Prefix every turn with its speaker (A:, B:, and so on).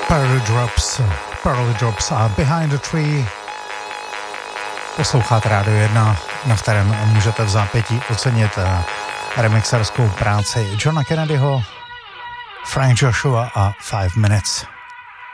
A: Pearly Drops a Behind the Tree. Posloucháte Rádio 1, na kterém můžete v zápětí ocenit remixerskou práci Johna Kennedyho, Frank Joshua a 5 Minutes.